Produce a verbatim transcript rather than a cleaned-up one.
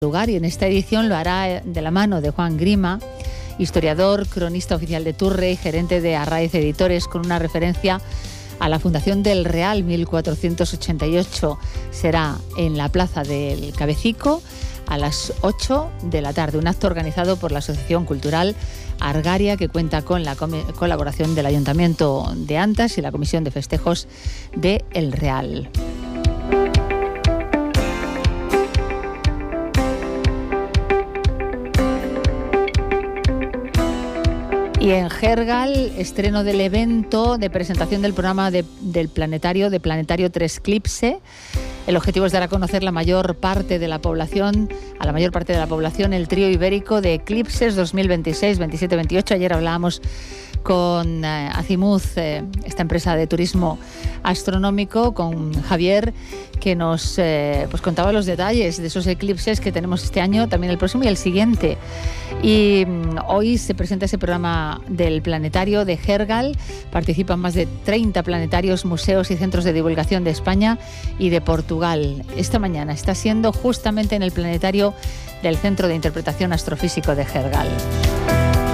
lugar, y en esta edición lo hará de la mano de Juan Grima, historiador, cronista oficial de Turre y gerente de Arráez Editores, con una referencia a la fundación del Real mil cuatrocientos ochenta y ocho. Será en la Plaza del Cabecico a las ocho de la tarde, un acto organizado por la Asociación Cultural Argaria, que cuenta con la colaboración del Ayuntamiento de Antas y la Comisión de Festejos de El Real. Y en Gergal, estreno del evento de presentación del programa de, del planetario, de Planetario tres Eclipse. El objetivo es dar a conocer la mayor parte de la población, a la mayor parte de la población, el trío ibérico de eclipses dos mil veintiséis, veintisiete, veintiocho. Ayer hablábamos con eh, Azimuz, eh, esta empresa de turismo astronómico, con Javier, que nos eh, pues contaba los detalles de esos eclipses que tenemos este año, también el próximo y el siguiente. Y mm, hoy se presenta ese programa del planetario de Gergal. Participan más de treinta planetarios, museos y centros de divulgación de España y de Portugal. Esta mañana está siendo justamente en el planetario del Centro de Interpretación Astrofísico de Gergal.